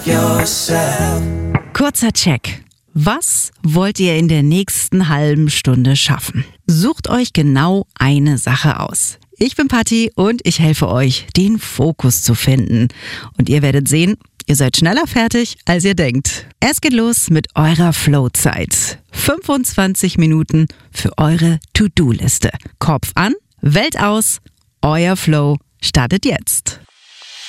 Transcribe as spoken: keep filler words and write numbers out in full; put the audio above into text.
yourself. Kurzer Check. Was wollt ihr in der nächsten halben Stunde schaffen? Sucht euch genau eine Sache aus. Ich bin Patti und ich helfe euch, den Fokus zu finden. Und ihr werdet sehen, ihr seid schneller fertig, als ihr denkt. Es geht los mit eurer Flow-Zeit. fünfundzwanzig Minuten für eure To-Do-Liste. Kopf an, Welt aus, euer Flow startet jetzt.